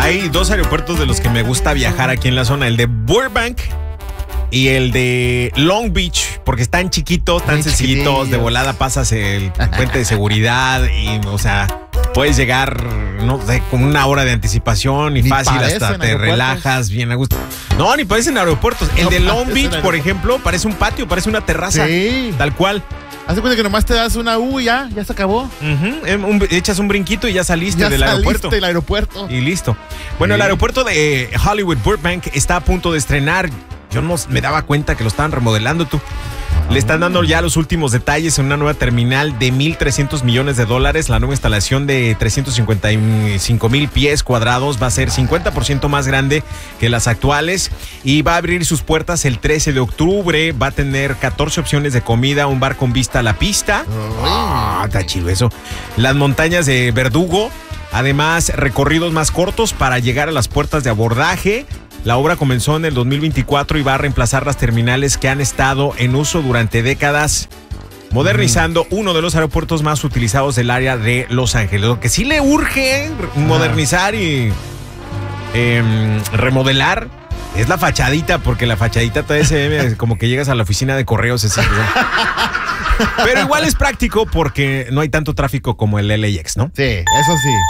Hay dos aeropuertos de los que me gusta viajar aquí en la zona, el de Burbank y el de Long Beach, porque están chiquitos, tan sencillitos, de volada pasas el puente de seguridad y, o sea, puedes llegar, no sé, con una hora de anticipación y fácil, hasta te relajas bien a gusto. No, ni parecen aeropuertos. El de Long Beach, por ejemplo, parece un patio, parece una terraza. Sí. Tal cual. Hace cuenta que nomás te das una U y ya se acabó. Echas un brinquito y ya saliste del aeropuerto. Del aeropuerto. Y listo. Bueno, el aeropuerto de Hollywood Burbank está a punto de estrenar. Yo no me daba cuenta que lo estaban remodelando tú. Le están dando ya los últimos detalles en una nueva terminal de $1,300 millones. La nueva instalación de 355,000 pies cuadrados va a ser 50% más grande que las actuales y va a abrir sus puertas el 13 de octubre. Va a tener 14 opciones de comida, un bar con vista a la pista. Está chido eso. Las montañas de Verdugo. Además, recorridos más cortos para llegar a las puertas de abordaje. La obra comenzó en el 2024 y va a reemplazar las terminales que han estado en uso durante décadas, modernizando uno de los aeropuertos más utilizados del área de Los Ángeles. Lo que sí le urge modernizar y remodelar es la fachadita, porque la fachadita todavía se ve como que llegas a la oficina de correos así, ¿no? Pero igual es práctico porque no hay tanto tráfico como el LAX, ¿no? Sí, eso sí.